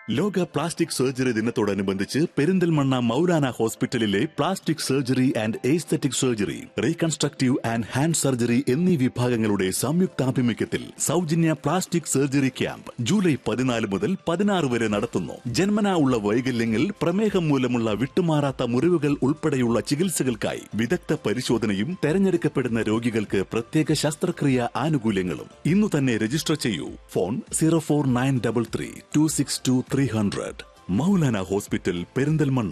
ലോക plastic surgery ദിനത്തോടനുബന്ധിച്ച് പെരിന്തൽമണ്ണ മൗലാന ഹോസ്പിറ്റലിലെ plastic surgery and aesthetic surgery, reconstructive and hand surgery എന്നീ വിഭാഗങ്ങളുടെ സംയുക്താഭിമുഖ്യത്തിൽ സൗജന്യ പ്ലാസ്റ്റിക് സർജറി ക്യാമ്പ് ജൂലൈ 14 മുതൽ 16 വരെ നടത്തുന്നു. ജന്മനാ ഉള്ള വൈകല്യങ്ങൾ, പ്രമേഹം മൂലമുള്ള വിട്ടുമാറാത്ത മുറിവുകൾ ഉൾപ്പെടെയുള്ള ചികിത്സകൾക്കായി വിദഗ്ധ പരിശോധനയും തെരഞ്ഞെടുക്കപ്പെടുന്ന രോഗികൾക്ക് പ്രത്യേക ശസ്ത്രക്രിയ ആനുകൂല്യങ്ങളും. ഇന്നു തന്നെ രജിസ്റ്റർ ചെയ്യൂ. ഫോൺ 04933 262 300. മൗലാന ഹോസ്പിറ്റൽ, പെരിന്തൽമണ്ണ.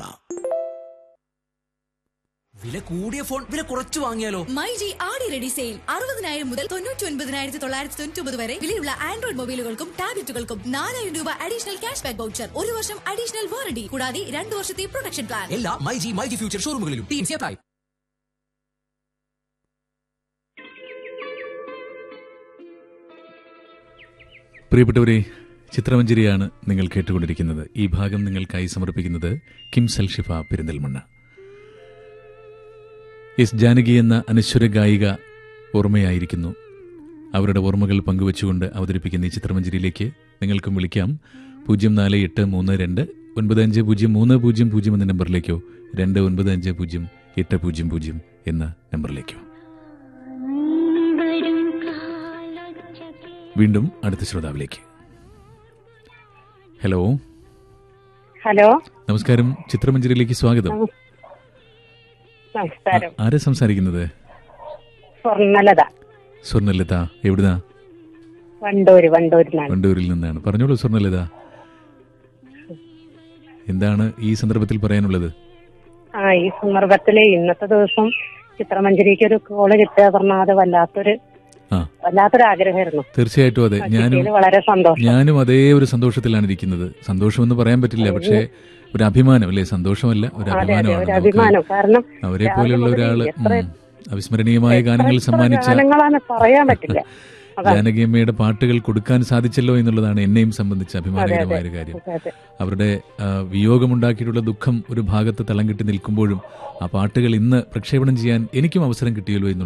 വില കൂടിയ ഫോൺ വില കുറച്ച് വാങ്ങിയാലോ? മൈജി ആടി റെഡി സെയിൽ 69,000 മുതൽ 99,999 വരെ വിലയുള്ള ആൻഡ്രോയിഡ് മൊബൈലുകൾക്കും ടാബ്ലറ്റുകൾക്കും 4,000 രൂപ അഡീഷണൽ ക്യാഷ് ബാക്ക് വൗച്ചർ, 1 വർഷം അഡീഷണൽ വാറണ്ടി, കൂടാതെ 2 വർഷത്തെ പ്രൊട്ടക്ഷൻ പ്ലാൻ. എല്ലാ മൈജി ഫ്യൂച്ചർ ഷോറൂമുകളിലും ടീംസ് അപ്ലൈ. പ്രിയപ്പെട്ടവരെ, ചിത്രമഞ്ജരിയാണ് നിങ്ങൾ കേട്ടുകൊണ്ടിരിക്കുന്നത്. ഈ ഭാഗം നിങ്ങൾക്കായി സമർപ്പിക്കുന്നത് കിംസ് അൽ ഷിഫ, പെരിന്തൽമണ്ണ. എസ് ജാനകി എന്ന അനശ്വര ഗായിക ഓർമ്മയായിരിക്കുന്നു. അവരുടെ ഓർമ്മകൾ പങ്കുവച്ചുകൊണ്ട് അവതരിപ്പിക്കുന്ന ഈ ചിത്രമഞ്ജരിയിലേക്ക് നിങ്ങൾക്കും വിളിക്കാം. 0483295030 എന്ന നമ്പറിലേക്കോ 29508000 എന്ന നമ്പറിലേക്കോ. വീണ്ടും അടുത്ത ശ്രോതാവിലേക്ക്. ഹലോ. നമസ്കാരം, ചിത്രമഞ്ജരിയിലേക്ക് സ്വാഗതം. നമസ്കാരം. ആരാ സംസാരിക്കുന്നത്? സ്വർണ്ണലത. എവിടുന്നാ? വണ്ടൂരിൽ നിന്നാണ്. പറഞ്ഞോളൂ സ്വർണ്ണലത, എന്താണ് ഈ സന്ദർഭത്തിൽ പറയാനുള്ളത്? ഈ സന്ദർഭത്തില് ഇന്നത്തെ ദിവസം ചിത്രമഞ്ജരിക്ക് ഒരു കോള് കിട്ടുക പറഞ്ഞാൽ അത് വല്ലാത്തൊരു ആഗ്രഹമായിരുന്നു. തീർച്ചയായിട്ടും അതെ. വളരെ സന്തോഷം. ഞാനും അതേ ഒരു സന്തോഷത്തിലാണ് ഇരിക്കുന്നത്. സന്തോഷമെന്ന് പറയാൻ പറ്റില്ല, പക്ഷേ ഒരു അഭിമാനം അല്ലേ? സന്തോഷമല്ല, ഒരു അഭിമാനമാണ്. കാരണം അവരെ പോലെയുള്ള ഒരാള് അവിസ്മരണീയമായ ഗാനങ്ങൾ സമ്മാനിച്ച പറയാൻ പറ്റില്ല. ജാനകിയമ്മയുടെ പാട്ടുകൾ കൊടുക്കാൻ സാധിച്ചല്ലോ എന്നുള്ളതാണ് എന്നെയും സംബന്ധിച്ച് അഭിമാനകരമായ ഒരു കാര്യം. അവരുടെ വിയോഗമുണ്ടാക്കിയിട്ടുള്ള ദുഃഖം ഒരു ഭാഗത്ത് തളം കെട്ടി നിൽക്കുമ്പോഴും ആ പാട്ടുകൾ ഇന്ന് പ്രക്ഷേപണം ചെയ്യാൻ എനിക്കും അവസരം കിട്ടിയല്ലോ എന്നുള്ള